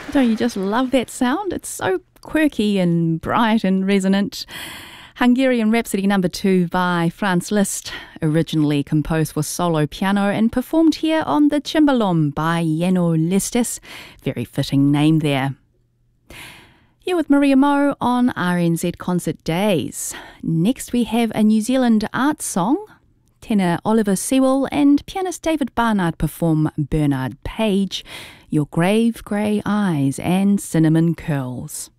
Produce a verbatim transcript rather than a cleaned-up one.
Don't you just love that sound? It's so quirky and bright and resonant. Hungarian Rhapsody number two by Franz Liszt, originally composed for solo piano and performed here on the Cimbalom by Jenő Listos. Very fitting name there. You're with Maria Mo on R N Z Concert Days. Next we have a New Zealand art song. Tenor Oliver Sewell and pianist David Barnard perform Bernard Page, Your Grave Grey Eyes and Cinnamon Curls.